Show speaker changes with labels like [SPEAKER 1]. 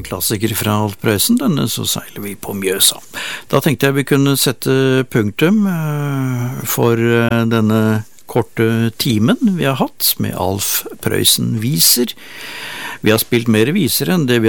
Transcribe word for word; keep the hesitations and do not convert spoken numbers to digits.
[SPEAKER 1] klassiker fra Alf Prøysen, denne Så seiler vi på Mjøsa. Da tenkte jeg vi kunne sette punktum for denne korte timen vi har hatt med Alf Prøysen viser. Vi har spilt mer viser enn det vi